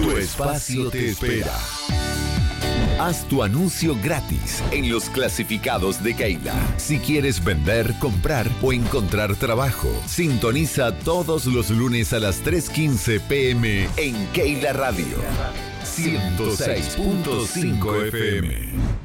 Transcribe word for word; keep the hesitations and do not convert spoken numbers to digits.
Tu espacio te espera. Haz tu anuncio gratis en los clasificados de Keila. Si quieres vender, comprar o encontrar trabajo, sintoniza todos los lunes a las tres quince pm en Keila Radio ciento seis punto cinco F M.